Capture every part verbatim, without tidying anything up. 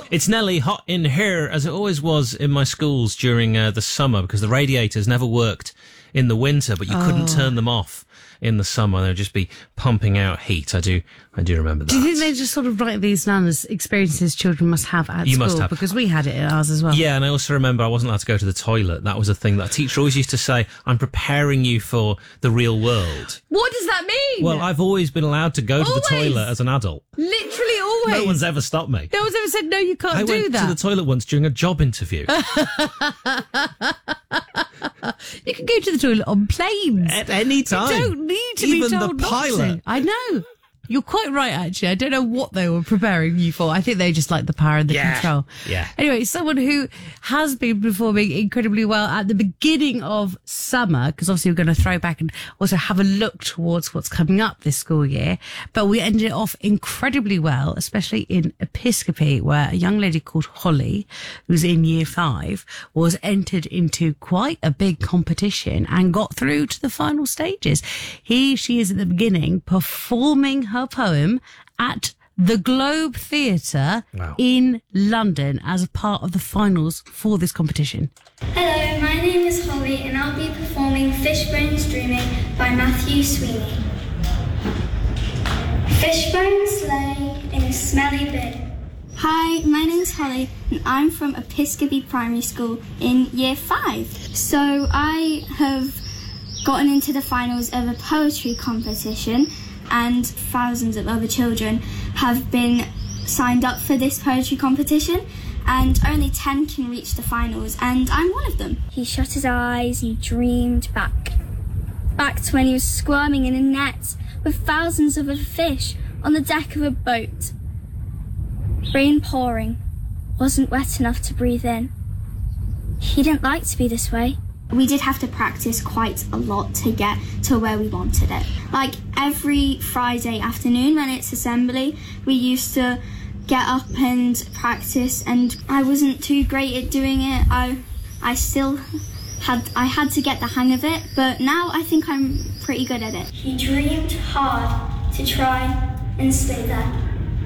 It's nearly hot in here, as it always was in my schools during uh, the summer, because the radiators never worked in the winter, but you oh. couldn't turn them off in the summer. They'd just be pumping out heat. I do I do remember that. Do you think they just sort of write these down as experiences children must have at you school? Must have. Because we had it at ours as well. Yeah, and I also remember I wasn't allowed to go to the toilet. That was a thing that a teacher always used to say, I'm preparing you for the real world. What does that mean? Well, I've always been allowed to go always? to the toilet as an adult. Literally always. No one's ever stopped me. No one's ever said, no, you can't I do went that. to the toilet once during a job interview. You can go to the toilet on planes. At any time. You don't need to Even be told the pilot. not to. I know. You're quite right, actually. I don't know what they were preparing you for. I think they just like the power and the yeah. control. Yeah. Anyway, someone who has been performing incredibly well at the beginning of summer, because obviously we're going to throw back and also have a look towards what's coming up this school year. But we ended it off incredibly well, especially in Episcopi, where a young lady called Holly, who's in year five, was entered into quite a big competition and got through to the final stages. Here she is at the beginning performing her poem at the Globe Theatre wow. in London as a part of the finals for this competition. Hello, my name is Holly and I'll be performing Fishbones Dreaming by Matthew Sweeney. Fishbones lay in a smelly bin. Hi, my name's Holly and I'm from Episcopi Primary School in year five. So I have gotten into the finals of a poetry competition, and thousands of other children have been signed up for this poetry competition, and only ten can reach the finals, and I'm one of them. He shut his eyes and dreamed back. Back to when he was squirming in a net with thousands of other fish on the deck of a boat. Rain pouring, wasn't wet enough to breathe in. He didn't like to be this way. We did have to practice quite a lot to get to where we wanted it. Like every Friday afternoon when it's assembly, we used to get up and practice, and I wasn't too great at doing it. I I still had I had to get the hang of it, but now I think I'm pretty good at it. He dreamed hard to try and stay there.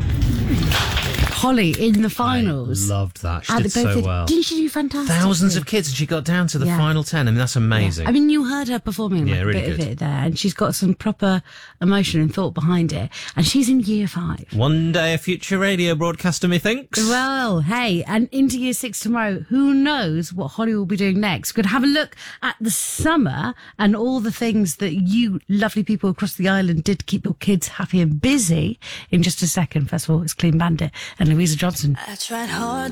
Holly in the finals. I loved that. She At did the Globe so Theatre. well. Didn't she do fantastic? Thousands of kids, and she got down to the Yeah. final ten. I mean, that's amazing. Yeah. I mean, you heard her performing like Yeah, a really bit of good. it there, and she's got some proper emotion and thought behind it. And she's in year five. One day a future radio broadcaster, methinks. Well, hey, and into year six tomorrow, who knows what Holly will be doing next? We're going to have a look at the summer and all the things that you lovely people across the island did to keep your kids happy and busy in just a second. First of all, it's Clean Bandit and Louisa Johnson. I tried hard